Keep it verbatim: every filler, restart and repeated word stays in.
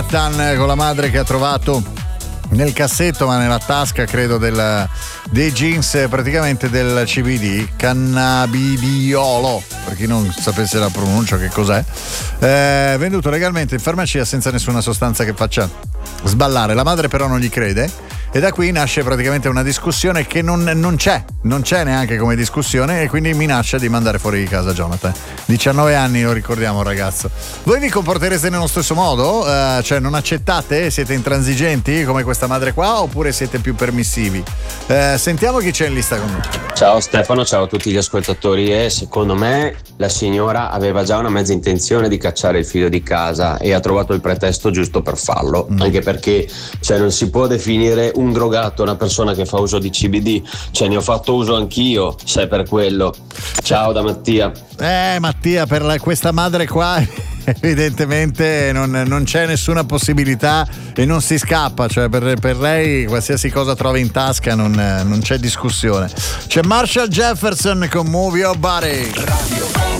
Dan con la madre che ha trovato nel cassetto, ma nella tasca credo del, dei jeans, praticamente del C B D, cannabidiolo, per chi non sapesse la pronuncia che cos'è, eh, venduto legalmente in farmacia senza nessuna sostanza che faccia sballare. La madre però non gli crede e da qui nasce praticamente una discussione che non, non c'è, non c'è neanche come discussione, e quindi minaccia di mandare fuori di casa Jonathan. diciannove anni, lo ricordiamo, ragazzo. Voi vi comporterete nello stesso modo? Uh, cioè non accettate? Siete intransigenti come questa madre qua, oppure siete più permissivi? Uh, sentiamo chi c'è in lista con noi. Ciao Stefano, ciao a tutti gli ascoltatori. E secondo me la signora aveva già una mezza intenzione di cacciare il figlio di casa e ha trovato il pretesto giusto per farlo, mm. anche perché cioè, non si può definire un drogato una persona che fa uso di C B D, cioè ne ho fatto uso anch'io, se è per quello. Ciao da Mattia. Eh Mattia, per la, questa madre qua evidentemente non, non c'è nessuna possibilità e non si scappa, cioè per, per lei qualsiasi cosa trova in tasca non, non c'è discussione. C'è Marshall Jefferson con Move Your Body.